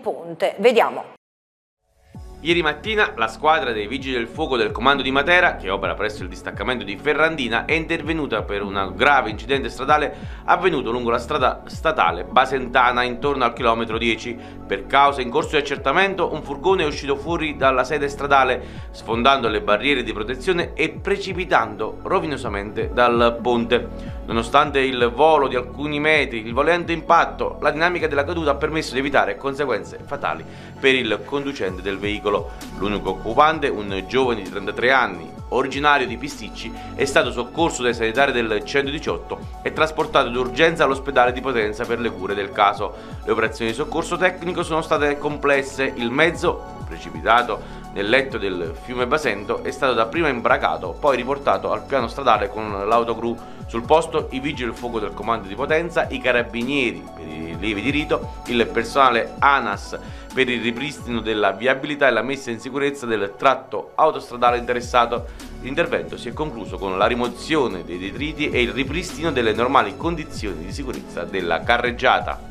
ponte. Vediamo. Ieri mattina la squadra dei Vigili del Fuoco del Comando di Matera, che opera presso il distaccamento di Ferrandina, è intervenuta per un grave incidente stradale avvenuto lungo la strada statale Basentana intorno al chilometro 10. Per causa in corso di accertamento, un furgone è uscito fuori dalla sede stradale, sfondando le barriere di protezione e precipitando rovinosamente dal ponte. Nonostante il volo di alcuni metri, il violento impatto, la dinamica della caduta ha permesso di evitare conseguenze fatali per il conducente del veicolo. L'unico occupante, un giovane di 33 anni, originario di Pisticci, è stato soccorso dai sanitari del 118 e trasportato d'urgenza all'ospedale di Potenza per le cure del caso. Le operazioni di soccorso tecnico sono state complesse. Il mezzo, precipitato nel letto del fiume Basento, è stato dapprima imbracato, poi riportato al piano stradale con l'autogru. Sul posto i vigili del fuoco del comando di Potenza, i carabinieri per i rilievi di rito, il personale ANAS per il ripristino della viabilità e la messa in sicurezza del tratto autostradale interessato. L'intervento si è concluso con la rimozione dei detriti e il ripristino delle normali condizioni di sicurezza della carreggiata.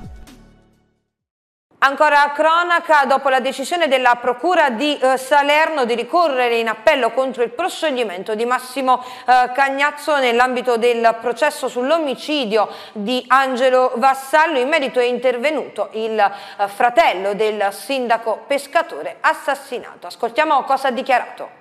Ancora cronaca, dopo la decisione della Procura di Salerno di ricorrere in appello contro il proscioglimento di Massimo Cagnazzo nell'ambito del processo sull'omicidio di Angelo Vassallo, in merito è intervenuto il fratello del sindaco pescatore assassinato. Ascoltiamo cosa ha dichiarato.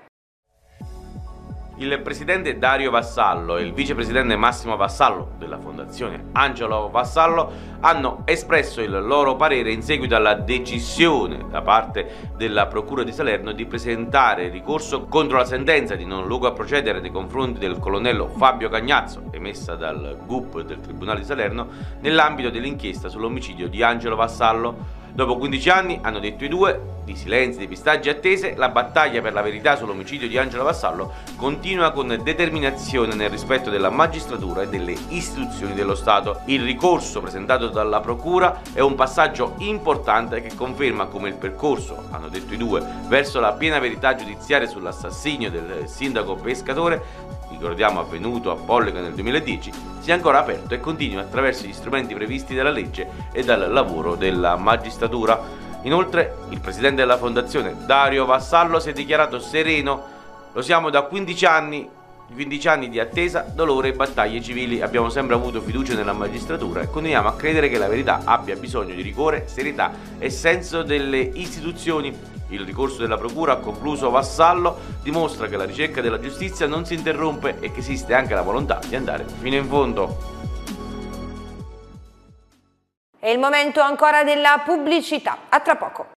Il presidente Dario Vassallo e il vicepresidente Massimo Vassallo della fondazione Angelo Vassallo hanno espresso il loro parere in seguito alla decisione da parte della Procura di Salerno di presentare ricorso contro la sentenza di non luogo a procedere nei confronti del colonnello Fabio Cagnazzo, emessa dal GUP del Tribunale di Salerno nell'ambito dell'inchiesta sull'omicidio di Angelo Vassallo. Dopo 15 anni, hanno detto i due, di silenzi, depistaggi e attese, la battaglia per la verità sull'omicidio di Angelo Vassallo continua con determinazione nel rispetto della magistratura e delle istituzioni dello Stato. Il ricorso presentato dalla Procura è un passaggio importante che conferma come il percorso, hanno detto i due, verso la piena verità giudiziaria sull'assassinio del sindaco pescatore, ricordiamo avvenuto a Pollega nel 2010, sia ancora aperto e continua attraverso gli strumenti previsti dalla legge e dal lavoro della magistratura. Inoltre, il presidente della fondazione, Dario Vassallo, si è dichiarato sereno. Lo siamo da 15 anni di attesa, dolore e battaglie civili. Abbiamo sempre avuto fiducia nella magistratura e continuiamo a credere che la verità abbia bisogno di rigore, serietà e senso delle istituzioni. Il ricorso della Procura, ha concluso Vassallo, dimostra che la ricerca della giustizia non si interrompe e che esiste anche la volontà di andare fino in fondo. È il momento ancora della pubblicità. A tra poco.